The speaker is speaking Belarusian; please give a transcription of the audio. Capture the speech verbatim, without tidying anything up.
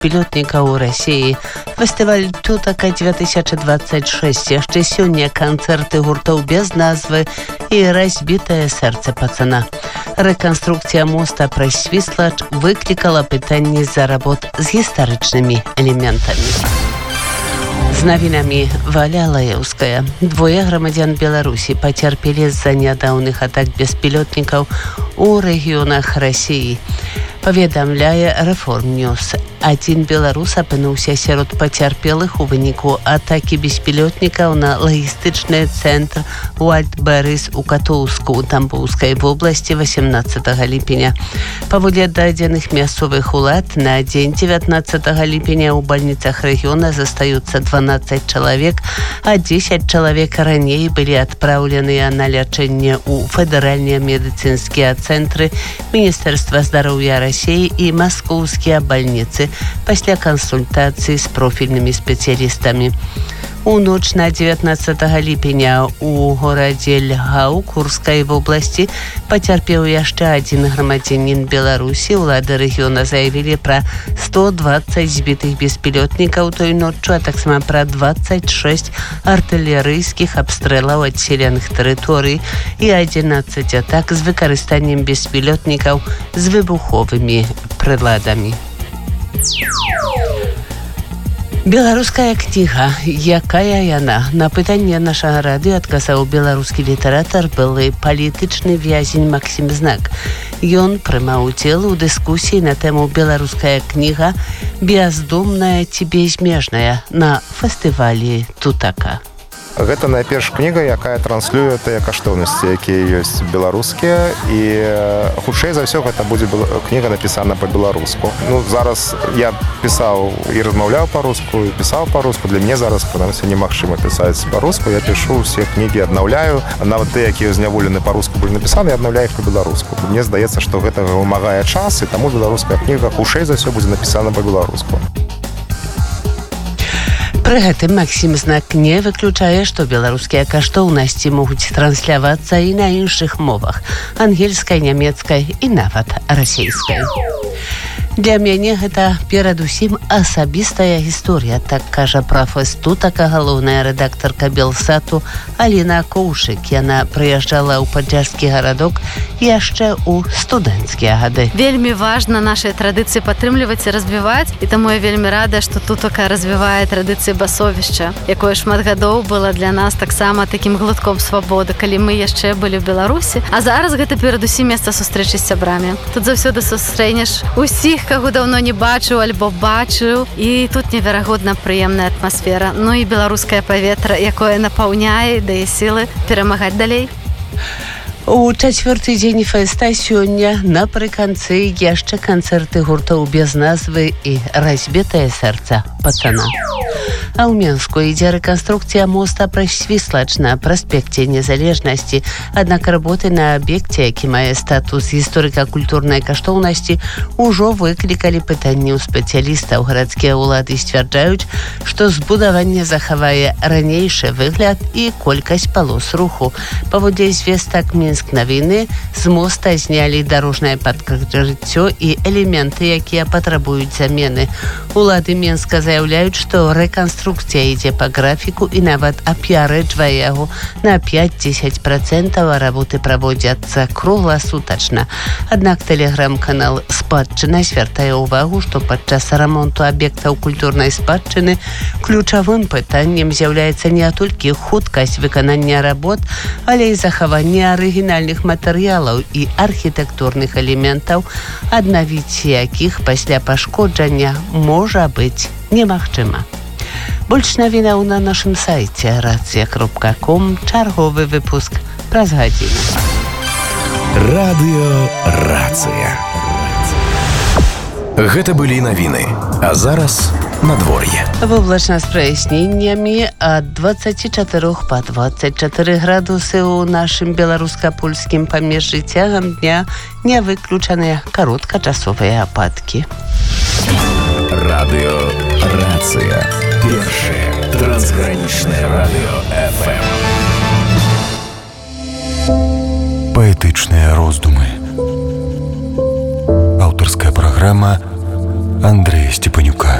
беспилотника у России. Фестиваль «Тутака две тысячи двадцать шесть». Еще сегодня концерты гуртов без назвы и «Разбитое сердце пацана». Реконструкция моста праз Свислач выкликала питание за работ с историчными элементами. З навінамі Валя Лаеўская. Двое громадян Беларуси потерпели из-за недавних атак беспилотников у регионах России. Паведамляе Реформ Ньюс. Один беларус апынуўся сярод пацярпелых у выніку атакі беспілётнікаў на лагістычны цэнтр Уальт-Бэрыс у Катоўску у Тамбоўскай вобласці восемнадцатого ліпеня. Паводле дадзеных мясцовых улад, на дзень девятнадцатого ліпеня ў бальніцах рэгіёна застаюцца дванаццаць чалавек, а десять чалавек раней былі адпраўленыя на лячэнне ў федэральныя медыцынскія цэнтры Міністэрства здароўя России и маскоўскія бальніцы пасля кансультацыі з профільнымі спецыялістамі. У ноч на девятнадцатого ліпеня у горадзе Льгаў Курскай вобласці пацярпеў яшчэ адзін грамадзянін Беларусі. Улады рэгіёна заявілі пра сто двадцать збітых беспілётнікаў той ноччу, а таксама пра двадцать шесть артылерыйскіх абстрэлаў адселеных тэрыторый і одиннадцать атак з выкарыстаннем беспілётнікаў з выбуховымі прыладамі. Беларуская кніга. Якая яна? На пытанне нашага радыё адказаў беларускі літаратар, былы палітычны вязень Максім Знак. Ён прымаў удзел у дыскусіі на тэму «Беларуская кніга. Бяздумная ці бязмежная» на фестывалі «Тутака». Гэта найперш кніга, якая транслюе тыя каштоўнасці, якія ёсць беларускія, і хутчэй за ўсё гэта будзе кніга напісана па-беларуску. Ну, зараз я пісаў і размаўляў па-руску, і пісаў па-руску. Для мяне зараз, прынамсі, немагчыма пісаць па-руску. Я пішу ўсе кнігі, аднаўляю. Нават тыя, якія зняволены па-руску былі напісаны, я аднаўляю іх па-беларуску. Мне здаецца, што гэта вымагае час, і таму беларуская кніга хутчэй за ўсё будзе напісана па-беларуску. Пры гэтым Максім Знак не выключае, што беларускія каштоўнасці могуць транслявацца і на іншых мовах – ангельскай, нямецкай і нават расейскай. Для мяне гэта перадусім асабістая гісторыя, так кажа пра фэст «Тутака» галоўная рэдактарка Белсату Аліна Коўшык. Яна прыязджала ў падляшскі гарадок яшчэ ў студэнцкія гады. Вельмі важна нашыя традыцыі падтрымліваць і развіваць, і таму я вельмі рада, што «Тутака» развівае традыцыі басовішча, якое шмат гадоў было для нас таксама такім глытком свабоды, калі мы яшчэ былі ў Беларусі. А зараз гэта перадусім месца сустрэчы з сябрамі. Тут заўсёды сустрэнеш усіх, каго даўно не бачыў альбо бачыў, і тут неверагодна прыемная атмасфера. Ну і беларускае паветра, якое напаўняе, дае сілы перамагаць далей. У чацвёрты дзень фэста сёння напрыканцы яшчэ канцэрты гуртоў без назвы і «Разбітае сэрца пацана». А ў Менску ідзе рэканструкцыя моста праз Свіслач на праспекце Незалежнасці. Аднак работы на аб'екце, які мае статус гісторыка-культурнай каштоўнасці, ужо выклікалі пытанні ў спецыялістаў. Гарадскія ўлады сцвярджаюць, што збудаванне захавае ранейшы выгляд і колькасць палос руху. Паводле звестак Мінск навіны, з моста знялі дарожнае пакрыццё і элементы, якія патрабуюць замены. Улады Менска заяўляюць, што рэканструкцыя ідзе па графіку і нават апярэджвае яго на пять-десять процентаў, а работы праводзяцца кругласутачна. Аднак тэлеграм-канал «Спадчына» звяртае ўвагу, што падчас рамонту аб'ектаў культурнай спадчыны ключавым пытаннем з'яўляецца не толькі хуткасць выканання работ, але і захаванне арыгінальных матэрыялаў і архітэктурных элементаў, аднавіць якіх пасля пашкоджання можа быць немагчыма. Больш навінаў на нашым сайце рацыя кропка ком. Чарговы выпуск праз гадзіну. Радыё «Рацыя». Гэта былі навіны. А зараз надвор'е. Воблачна з праясненнямі ад дваццаці чатырох па дваццаць чатыры градусы ў нашым беларуска-польскім памежжы. Цягам дня не выключаныя кароткачасовыя ападкі. Радыё «Рацыя». Першае трансгранічнае радыё эф эм. Паэтычныя роздумы. Аўтарская праграма Андрэя Степанова.